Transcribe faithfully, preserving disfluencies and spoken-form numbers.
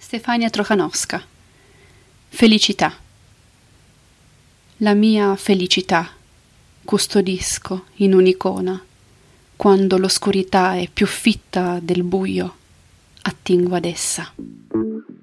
Stefania Trochanowska. Felicità. La mia felicità custodisco in un'icona, quando l'oscurità è più fitta del buio, attingo ad essa.